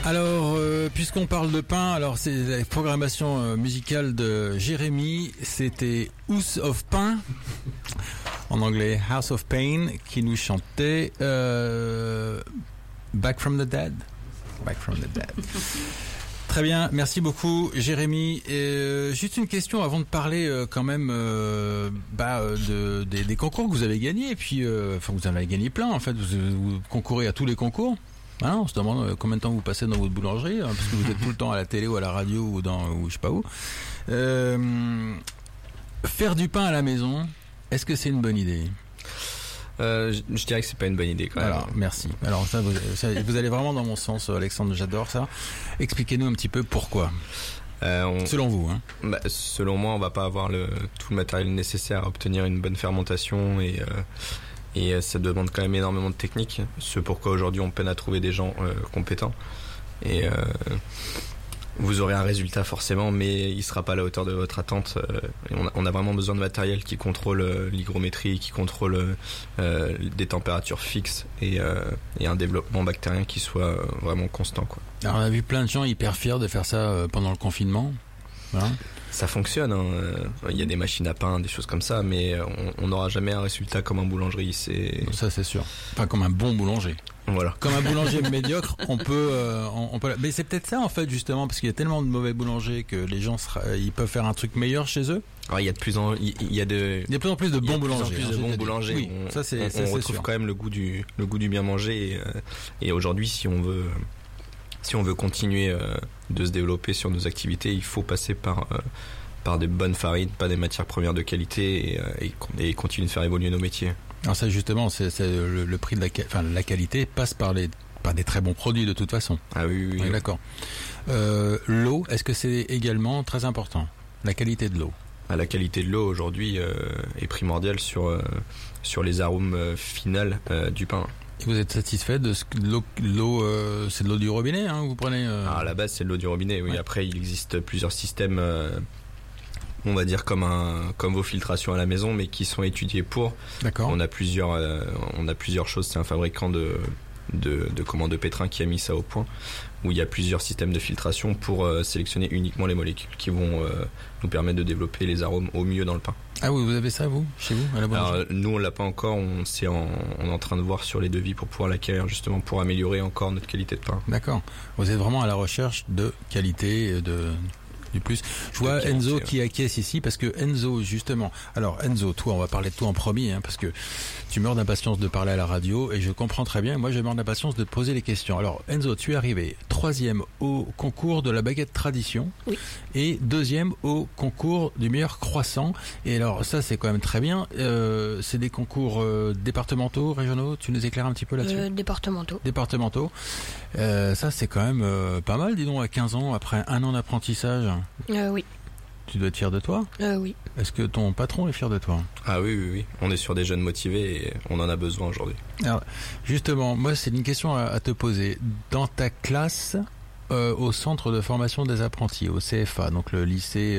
Alors, puisqu'on parle de pain, alors c'est la programmation musicale de Jérémy, c'était House of Pain, en anglais House of Pain, qui nous chantait Back from the Dead. Back from the Dead. Très bien, merci beaucoup Jérémy. Juste une question avant de parler quand même des concours que vous avez gagnés. Et puis, vous en avez gagné plein en fait. Vous concourez à tous les concours. Hein, on se demande combien de temps vous passez dans votre boulangerie, hein, parce que vous êtes tout le temps à la télé ou à la radio ou je sais pas où. Faire du pain à la maison, est-ce que c'est une bonne idée ? Je dirais que c'est pas une bonne idée quand même. Alors, merci. Alors ça, vous allez vraiment dans mon sens, Alexandre, j'adore ça. Expliquez-nous un petit peu pourquoi. Selon vous, hein. Selon moi, on va pas avoir tout le matériel nécessaire à obtenir une bonne fermentation et ça demande quand même énormément de technique. C'est pourquoi aujourd'hui on peine à trouver des gens compétents. Et vous aurez un résultat forcément, mais il sera pas à la hauteur de votre attente. On a vraiment besoin de matériel qui contrôle l'hygrométrie, qui contrôle des températures fixes et un développement bactérien qui soit vraiment constant, quoi. Alors on a vu plein de gens hyper fiers de faire ça pendant le confinement. Voilà. Ça fonctionne, hein. Il y a des machines à pain, des choses comme ça, mais on n'aura jamais un résultat comme un boulangerie. Ça c'est sûr. Enfin comme un bon boulanger. Voilà. Comme un boulanger médiocre, on peut. Mais c'est peut-être ça en fait justement, parce qu'il y a tellement de mauvais boulangers que les gens ils peuvent faire un truc meilleur chez eux. Alors, il y a de plus en plus de bons boulangers. Oui, ça c'est on retrouve sûr. quand même le goût du bien manger et aujourd'hui si on veut continuer de se développer sur nos activités, il faut passer par des bonnes farines, pas des matières premières de qualité et continuer de faire évoluer nos métiers. Alors ça justement, c'est le prix de la qualité passe par des très bons produits de toute façon. Ah oui. D'accord. L'eau, est-ce que c'est également très important ? La qualité de l'eau. La qualité de l'eau aujourd'hui est primordiale sur les arômes finales du pain. Et vous êtes satisfait de l'eau c'est de l'eau du robinet, hein, vous prenez à la base c'est de l'eau du robinet, oui. Ouais. Après il existe plusieurs systèmes, on va dire comme vos filtrations à la maison, mais qui sont étudiés pour. D'accord. On a plusieurs choses. C'est un fabricant de pétrin qui a mis ça au point, où il y a plusieurs systèmes de filtration pour sélectionner uniquement les molécules qui vont nous permettre de développer les arômes au mieux dans le pain. Ah oui, vous avez ça vous, chez vous, à la boulangerie ? Alors nous on l'a pas encore, on est en train de voir sur les devis pour pouvoir l'acquérir justement pour améliorer encore notre qualité de pain. D'accord. Vous êtes vraiment à la recherche de qualité, du plus. Je vois Enzo qui acquiesce ici parce que Enzo justement. Alors Enzo, toi, on va parler de toi en premier, hein, parce que tu meurs d'impatience de parler à la radio et je comprends très bien. Moi, je meurs d'impatience de te poser les questions. Alors Enzo, tu es arrivé 3e au concours de la baguette tradition, oui, et 2e au concours du meilleur croissant. Et alors ça, c'est quand même très bien. C'est des concours départementaux, régionaux. Tu nous éclaires un petit peu là-dessus ? Départementaux. Ça, c'est quand même pas mal, dis donc, à 15 ans, après un an d'apprentissage. Oui. Tu dois être fier de toi ? Oui. Est-ce que ton patron est fier de toi ? Ah oui. On est sur des jeunes motivés et on en a besoin aujourd'hui. Alors, justement, moi, c'est une question à te poser. Dans ta classe, au centre de formation des apprentis, au CFA, donc le lycée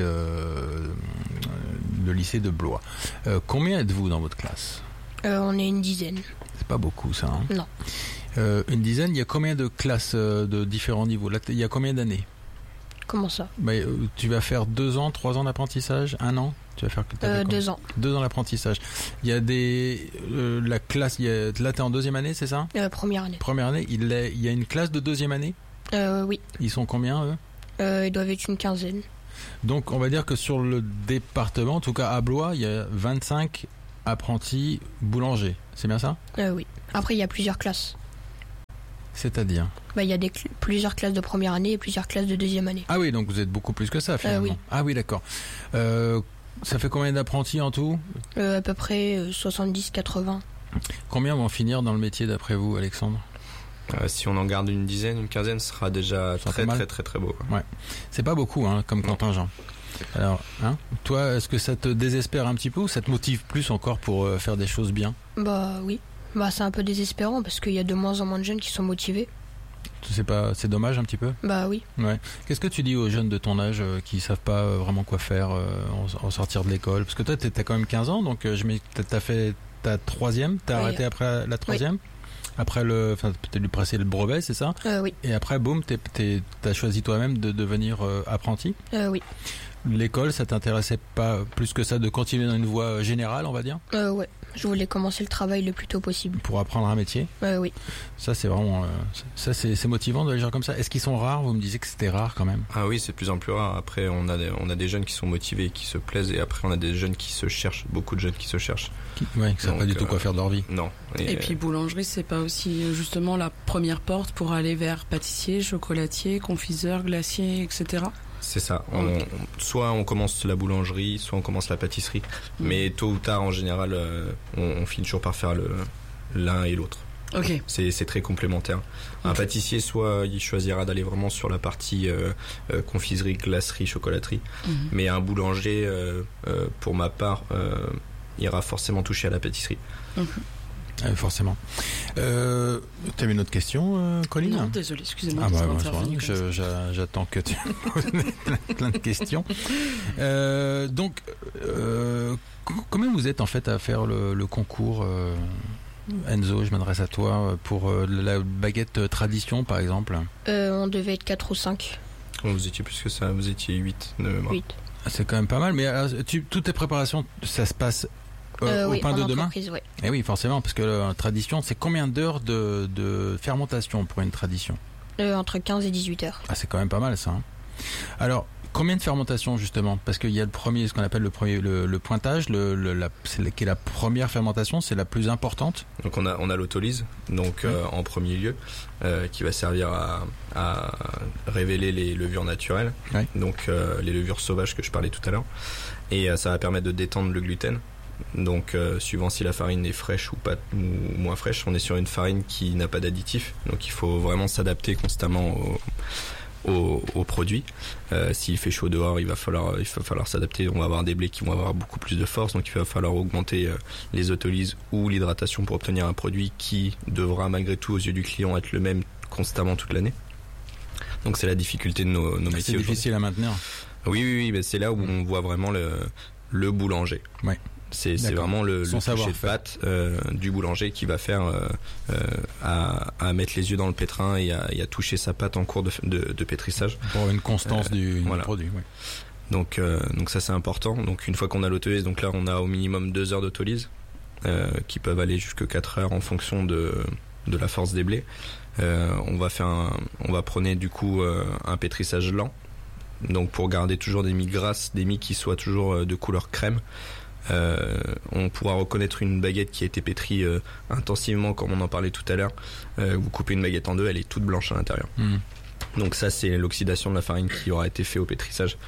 de Blois, combien êtes-vous dans votre classe ? On est une dizaine. C'est pas beaucoup, ça, hein ? Non. Une dizaine, il y a combien de classes de différents niveaux ? Là, il y a combien d'années ? Comment ça ? Tu vas faire 2 ans, 3 ans d'apprentissage, 1 an ? Tu vas faire 2 ans. 2 ans d'apprentissage. Il y a la classe, là t'es en 2e année, c'est ça ? Première année. Première année, il y a une classe de 2e année ? Oui. Ils sont combien, eux ? Ils doivent être une quinzaine. Donc on va dire que sur le département, en tout cas à Blois, il y a 25 apprentis boulangers. C'est bien ça ? Oui. Après il y a plusieurs classes. C'est-à-dire ? Il y a plusieurs classes de première année et plusieurs classes de 2e année. Ah oui, donc vous êtes beaucoup plus que ça finalement. Oui. Ah oui, d'accord. Ça fait combien d'apprentis en tout ? À peu près 70-80. Combien vont finir dans le métier d'après vous, Alexandre ? Si on en garde une dizaine, une quinzaine, ce sera déjà très beau, quoi. Ouais. C'est pas beaucoup, hein, comme contingent. Alors, toi, est-ce que ça te désespère un petit peu ou ça te motive plus encore pour faire des choses bien ? Oui. C'est un peu désespérant parce qu'il y a de moins en moins de jeunes qui sont motivés. C'est dommage un petit peu ? Oui. Ouais. Qu'est-ce que tu dis aux jeunes de ton âge qui savent pas vraiment quoi faire en sortir de l'école ? Parce que toi, t'as quand même 15 ans, donc t'as fait ta 3e, t'as arrêté après la 3e ? Oui. Après t'as dû passer le brevet, c'est ça? Oui. Et après, boum, t'as choisi toi-même de devenir apprenti? Oui. L'école, ça t'intéressait pas plus que ça de continuer dans une voie générale, on va dire? Ouais. Je voulais commencer le travail le plus tôt possible. Pour apprendre un métier? Oui. Ça, c'est vraiment, c'est motivant de les gens comme ça. Est-ce qu'ils sont rares? Vous me disiez que c'était rare quand même. Ah oui, c'est de plus en plus rare. Après, on a des jeunes qui sont motivés et qui se plaisent, et après on a des jeunes qui se cherchent, beaucoup de jeunes qui se cherchent. Qui savent pas du tout quoi faire de leur vie. Non. Et puis boulangerie, c'est pas aussi justement la première porte pour aller vers pâtissier, chocolatier, confiseur, glacier, etc. C'est ça. Soit on commence la boulangerie, soit on commence la pâtisserie. Mais tôt ou tard, en général, on finit toujours par faire l'un et l'autre. Ok. C'est très complémentaire. Un pâtissier, soit il choisira d'aller vraiment sur la partie confiserie, glacerie, chocolaterie. Mais un boulanger, pour ma part, ira forcément toucher à la pâtisserie. Forcément. T'avais une autre question, Colline? Non, désolé, excusez-moi. J'attends que tu poses plein de questions. Donc, comment vous êtes en fait à faire le concours, Enzo, je m'adresse à toi, pour la baguette tradition par exemple? On devait être 4 ou 5. Vous étiez plus que ça, vous étiez 8. 8. C'est quand même pas mal, mais toutes tes préparations, ça se passe au pain de demain? Ouais. Et oui, forcément, parce que la tradition, c'est combien d'heures de fermentation pour une tradition? Entre 15 et 18 heures. Ah, c'est quand même pas mal ça. Hein. Alors, combien de fermentation justement? Parce qu'il y a le premier, ce qu'on appelle le pointage, qui est la première fermentation, c'est la plus importante. Donc on a l'autolyse, donc en premier lieu, qui va servir à révéler les levures naturelles, donc les levures sauvages que je parlais tout à l'heure, et ça va permettre de détendre le gluten. Donc suivant si la farine est fraîche ou pas ou moins fraîche, on est sur une farine qui n'a pas d'additifs, donc il faut vraiment s'adapter constamment au produit. S'il fait chaud dehors, il va falloir s'adapter. On va avoir des blés qui vont avoir beaucoup plus de force, donc il va falloir augmenter les autolyses ou l'hydratation pour obtenir un produit qui devra malgré tout aux yeux du client être le même constamment toute l'année. Donc c'est la difficulté de nos métiers. C'est difficile à maintenir. Oui, mais c'est là où on voit vraiment le boulanger. Ouais. C'est vraiment le toucher de pâte du boulanger qui va faire à mettre les yeux dans le pétrin et à toucher sa pâte en cours de pétrissage. Pour une constance du produit. Oui. Donc ça c'est important. Donc une fois qu'on a l'autolyse, donc là on a au minimum 2 heures d'autolyse qui peuvent aller jusqu'à 4 heures en fonction de la force des blés. On va prôner du coup un pétrissage lent. Donc pour garder toujours des mie grasses, des mie qui soient toujours de couleur crème. On pourra reconnaître une baguette qui a été pétrie intensivement, comme on en parlait tout à l'heure. Vous coupez une baguette en deux, elle est toute blanche à l'intérieur. Donc ça c'est l'oxydation de la farine qui aura été fait au pétrissage,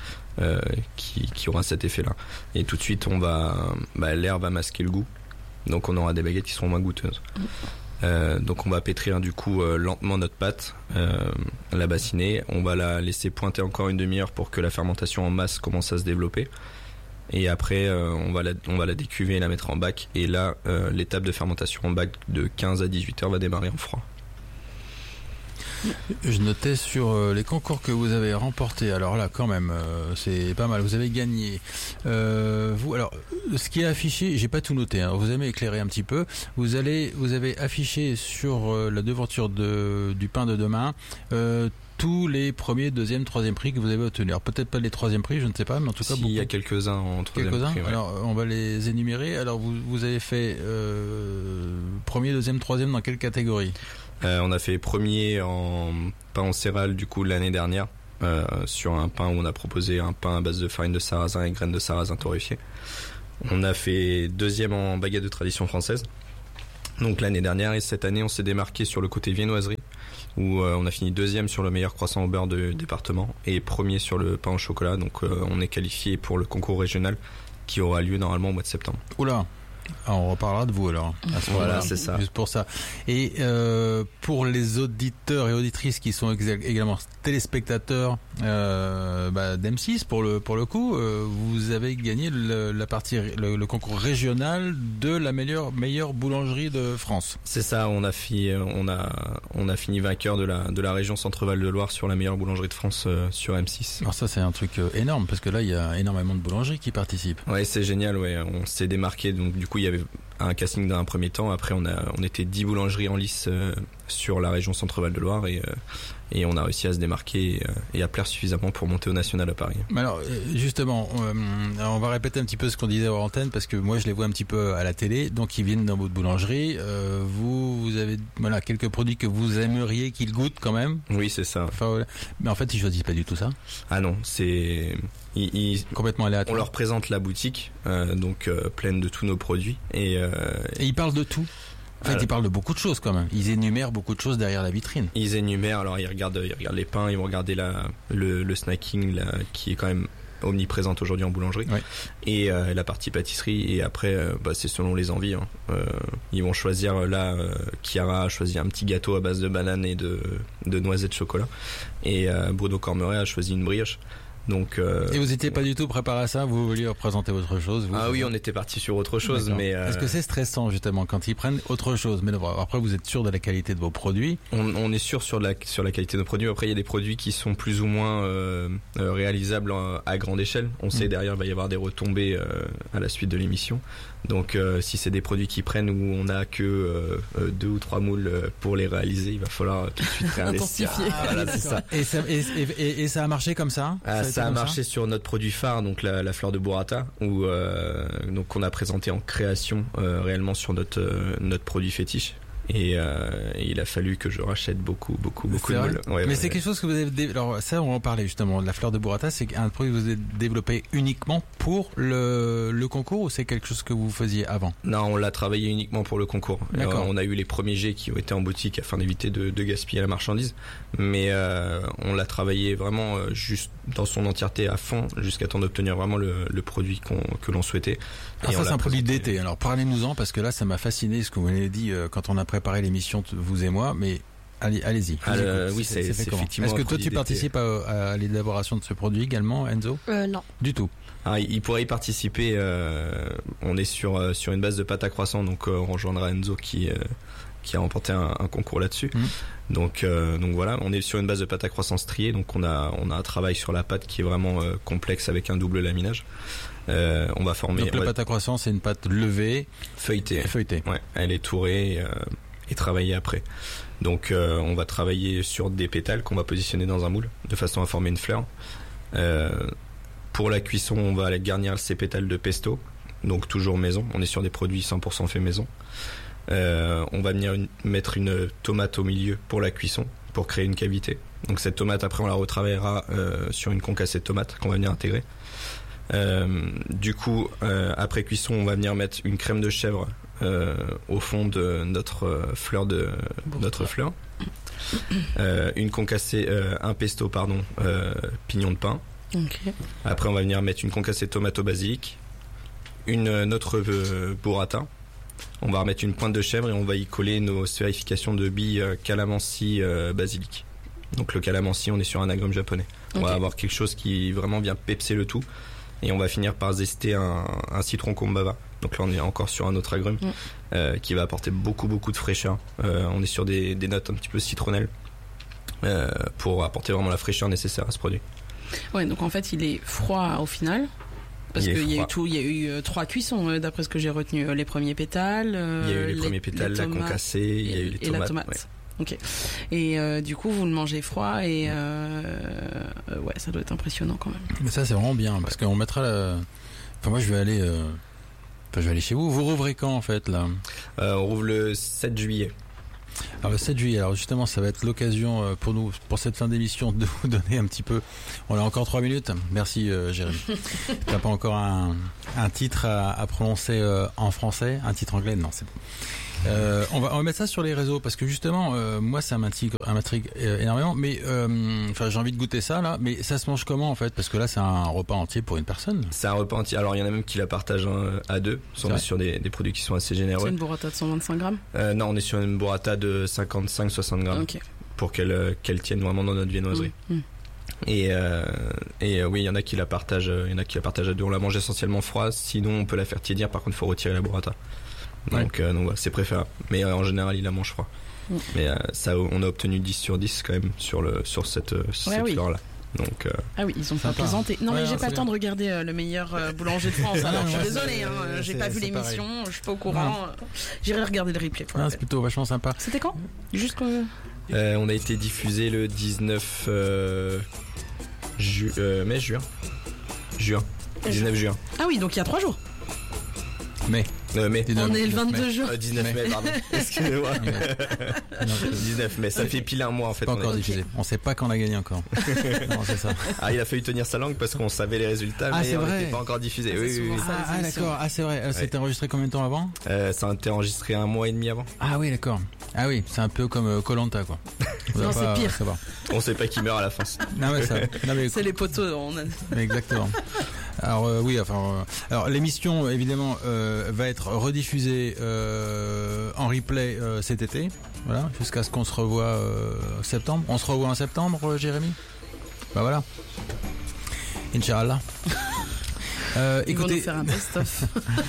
qui aura cet effet là. Et tout de suite l'air va masquer le goût, donc on aura des baguettes qui seront moins goûteuses. Donc on va pétrir du coup lentement notre pâte, la bassiner, on va la laisser pointer encore une demi-heure pour que la fermentation en masse commence à se développer. Et après, on va la décuver et la mettre en bac. Et là, l'étape de fermentation en bac de 15 à 18 heures va démarrer en froid. Je notais sur les concours que vous avez remportés. Alors là, quand même, c'est pas mal. Vous avez gagné. Alors, ce qui est affiché, j'ai pas tout noté. Hein, vous avez éclairé un petit peu. Vous avez affiché sur la devanture du pain de demain. Tous les premiers, deuxième, troisième prix que vous avez obtenus. Alors peut-être pas les troisième prix, je ne sais pas, mais en tout cas il y a quelques-uns en troisième prix. Ouais. Alors on va les énumérer. Alors vous avez fait premier, deuxième, troisième dans quelle catégorie? On a fait premier en pain en céréales du coup l'année dernière, sur un pain où on a proposé un pain à base de farine de sarrasin et graines de sarrasin torréfiées. On a fait deuxième en baguette de tradition française, donc l'année dernière, et cette année on s'est démarqué sur le côté viennoiserie, où on a fini deuxième sur le meilleur croissant au beurre du département et premier sur le pain au chocolat. Donc on est qualifié pour le concours régional qui aura lieu normalement au mois de septembre. Oula, on reparlera de vous alors. Voilà, c'est ça. Juste pour ça. Et pour les auditeurs et auditrices qui sont également téléspectateurs d'M6, pour le coup, vous avez gagné le concours régional de la meilleure boulangerie de France. C'est ça, on a fini vainqueur de la région Centre-Val de Loire sur la meilleure boulangerie de France sur M6. Alors ça c'est un truc énorme parce que là il y a énormément de boulangeries qui participent. Ouais, c'est génial, ouais. On s'est démarqué, donc du coup il y avait un casting dans un premier temps. Après, on était 10 boulangeries en lice sur la région Centre-Val de Loire et on a réussi à se démarquer et à plaire suffisamment pour monter au national à Paris. Alors justement, on va répéter un petit peu ce qu'on disait hors antenne parce que moi je les vois un petit peu à la télé, donc ils viennent dans votre boulangerie. Vous avez quelques produits que vous aimeriez qu'ils goûtent quand même. Oui, c'est ça. Enfin, mais en fait ils choisissent pas du tout ça. Ah non, c'est complètement aléatoire. On leur présente la boutique, pleine de tous nos produits et ils parlent de tout. En fait, ils parlent de beaucoup de choses quand même. Ils énumèrent beaucoup de choses derrière la vitrine. Ils énumèrent, alors ils regardent les pains, ils vont regarder le snacking qui est quand même omniprésente aujourd'hui en boulangerie. Ouais. Et la partie pâtisserie. Et après, c'est selon les envies. Ils vont choisir Chiara a choisi un petit gâteau à base de banane et de noisettes chocolat. Et Bruno Cormeret a choisi une brioche. Donc, et vous n'étiez pas du tout préparé à ça? Vous vouliez représenter autre chose? Oui, on était parti sur autre chose. D'accord. Mais est-ce que c'est stressant justement quand ils prennent autre chose? Mais après, vous êtes sûr de la qualité de vos produits? On est sûr sur la qualité de nos produits. Après, il y a des produits qui sont plus ou moins réalisables à grande échelle. On sait derrière il va y avoir des retombées à la suite de l'émission. Donc si c'est des produits qui prennent où on n'a que 2 ou 3 moules pour les réaliser, il va falloir tout de suite réinvestir. Intensifier. Voilà, c'est ça. Et ça a marché comme ça? Ça a marché sur notre produit phare, donc la fleur de burrata, où donc on a présenté en création réellement sur notre produit fétiche. Et il a fallu que je rachète beaucoup de moules. Mais c'est quelque chose que vous avez alors ça on en parlait justement, la fleur de burrata, c'est un produit que vous avez développé uniquement pour le concours ou c'est quelque chose que vous faisiez avant? Non, on l'a travaillé uniquement pour le concours. On a eu les premiers jets qui ont été en boutique afin d'éviter de gaspiller la marchandise, mais on l'a travaillé vraiment juste dans son entièreté à fond jusqu'à temps d'obtenir vraiment le produit que l'on souhaitait. Alors ça c'est un produit d'été, alors parlez-nous-en parce que là ça m'a fasciné ce que vous avez dit quand on a préparé l'émission, vous et moi, mais allez-y. Oui, c'est effectivement. Est-ce que toi tu participes à l'élaboration de ce produit également, Enzo? Non. Du tout. Ah, il pourrait y participer. On est sur une base de pâte à croissant, donc on rejoindra Enzo qui a remporté un concours là-dessus. Donc voilà, on est sur une base de pâte à croissant striée, donc on a un travail sur la pâte qui est vraiment complexe avec un double laminage. On va former. Donc la pâte à croissant, c'est une pâte levée, feuilletée. Ouais, elle est tourée et travaillée après. Donc on va travailler sur des pétales qu'on va positionner dans un moule de façon à former une fleur. Pour la cuisson, on va aller garnir ces pétales de pesto, donc toujours maison. On est sur des produits 100% fait maison. On va venir mettre une tomate au milieu pour la cuisson, pour créer une cavité. Donc cette tomate, après, on la retravaillera sur une concassée de tomate qu'on va venir intégrer. Du coup, après cuisson, on va venir mettre une crème de chèvre au fond de notre fleur une concassée, un pesto, pignon de pain. Okay. Après, on va venir mettre une concassée de tomate au basilic, notre burrata. On va remettre une pointe de chèvre et on va y coller nos sphérifications de billes calamansi basilic. Donc le calamansi, on est sur un agrume japonais. On va avoir quelque chose qui vraiment vient pepser le tout. Et on va finir par zester un citron kombava. Donc là, on est encore sur un autre agrume qui va apporter beaucoup de fraîcheur. On est sur des notes un petit peu citronnelles pour apporter vraiment la fraîcheur nécessaire à ce produit. Ouais, donc en fait, il est froid au final. Parce qu'il y a eu 3 cuissons, d'après ce que j'ai retenu. Les premiers pétales. Il y a eu les premiers pétales, la concassée, il y a eu les tomates. Et la tomate. Ouais. Ok. Et du coup, vous le mangez froid et ça doit être impressionnant quand même. Mais ça, c'est vraiment bien parce qu'on mettra Enfin, moi, je vais aller chez vous. Vous rouvrez quand en fait là? On rouvre le 7 juillet. Alors le 7 juillet, alors justement ça va être l'occasion pour nous, pour cette fin d'émission, de vous donner un petit peu, on a encore 3 minutes, merci Jérémy. T'as pas encore un titre à prononcer en français, un titre anglais? Non, c'est bon. On va mettre ça sur les réseaux parce que justement moi ça m'intrigue énormément, mais j'ai envie de goûter ça là, mais ça se mange comment en fait, parce que là c'est un repas entier pour une personne. C'est un repas entier, alors il y en a même qui la partagent à deux. On est sur des produits qui sont assez généreux. C'est une burrata de 125 grammes? Non, on est sur une burrata de 55-60 grammes. Okay. Pour qu'elle tienne vraiment dans notre viennoiserie. Et oui, il y en a qui la partagent, à deux. On la mange essentiellement froide, sinon on peut la faire tiédir, par contre il faut retirer la burrata. Donc voilà, c'est préférable. Mais en général, il la mange froid. Mais ça, on a obtenu 10 sur 10 quand même sur cette fleur-là. Donc, Ah oui, ils ont pas présenté. Non, mais j'ai pas le temps de regarder le meilleur boulanger de France. Alors, je suis désolée, j'ai pas vu l'émission, je suis pas au courant. J'irai regarder le replay. C'est plutôt vachement sympa. C'était quand? Juste on a été diffusé le 19 juin. 19 juin. Ah oui, donc il y a 3 jours. Mais. On est le 22 juin. 19 mai, pardon. Excusez-moi. 19 mai, ça fait pile un mois en fait. Pas encore diffusé. On sait pas quand on a gagné encore. Non, c'est ça. Ah, il a fallu tenir sa langue parce qu'on savait les résultats, mais on n'était pas encore diffusé. Oui. Ah, d'accord. Ah, c'est vrai. C'était enregistré combien de temps avant? Ça a été enregistré 1 mois et demi avant. Ah oui, d'accord. Ah oui, c'est un peu comme Koh-Lanta, quoi. Non, c'est pire. On sait pas qui meurt à la fin. Non, mais ça. Non, mais... C'est les poteaux. Exactement. Alors oui, alors l'émission évidemment va être rediffusée en replay cet été, voilà, jusqu'à ce qu'on se revoie septembre. On se revoit en septembre, Jérémy. Bah voilà. Inch'Allah. Écoutez, ils vont nous faire un best-of.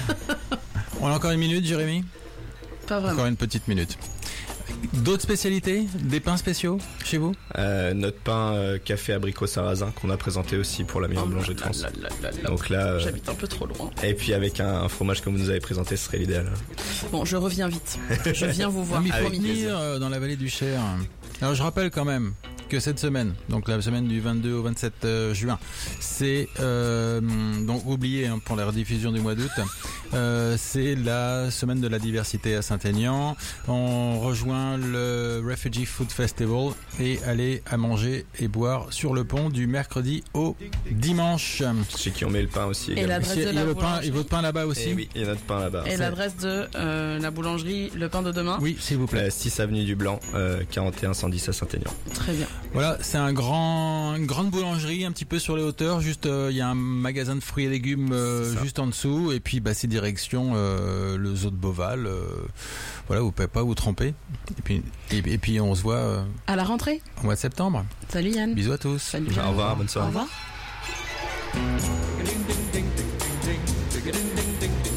On a encore une minute, Jérémy. Pas vraiment. Encore une petite minute. D'autres spécialités? Des pains spéciaux chez vous? Notre pain café abricot sarrasin qu'on a présenté aussi pour la meilleure boulangerie de France. Donc là, j'habite un peu trop loin. Et puis avec un fromage comme vous nous avez présenté, ce serait l'idéal. Bon, je reviens vite. Je viens vous voir. Il faut venir dans la vallée du Cher. Alors je rappelle quand même que cette semaine, donc la semaine du 22 au 27 juin, c'est donc oublié pour la rediffusion du mois d'août, c'est la semaine de la diversité à Saint-Aignan. On rejoint le Refugee Food Festival et aller à manger et boire sur le pont du mercredi au dimanche. Chez qui on met le pain aussi. Et l'adresse de la boulangerie. Et votre pain là-bas aussi. Et oui, il y a notre pain là-bas. Et l'adresse de la boulangerie Le Pain de Demain. Oui, s'il vous plaît. 6 avenue du Blanc, 41 110 à Saint-Aignan. Très bien. Voilà, c'est une grande boulangerie, un petit peu sur les hauteurs. Juste, il y a un magasin de fruits et légumes juste en dessous, et puis c'est direction le zoo de Beauval. Voilà, vous pouvez pas vous tromper. Et puis on se voit à la rentrée, au mois de septembre. Salut Yann. Bisous à tous. Salut. Au revoir, bonne soirée. Au revoir.